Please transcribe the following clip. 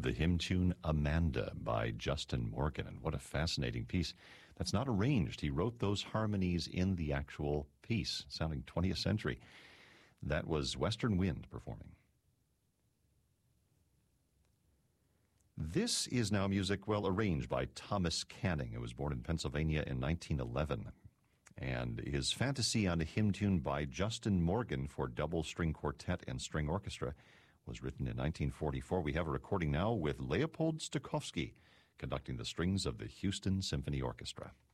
the hymn tune Amanda by Justin Morgan. And what a fascinating piece. That's not arranged. He wrote those harmonies in the actual piece, sounding 20th century. That was Western Wind performing. This is now music, well, arranged by Thomas Canning, who was born in Pennsylvania in 1911. And his fantasy on a hymn tune by Justin Morgan for double string quartet and string orchestra was written in 1944. We have a recording now with Leopold Stokowski conducting the strings of the Houston Symphony Orchestra.